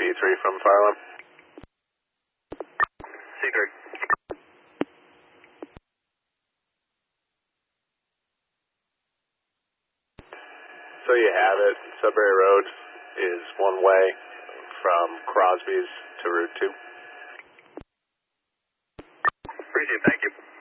C3 from fire alarm. C3. So you have it. Sudbury Road is one way from Crosby's to Route 2. Appreciate it. Thank you.